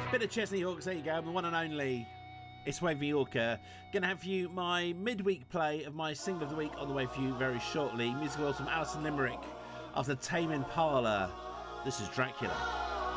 Bit of Chesney Hawkes, there you go, the one and only. It's Wavy Yorker. Gonna have for you my midweek play of my single of the week on the way for you very shortly. Musical from Alison Limerick after Tame Impala. This is Dracula.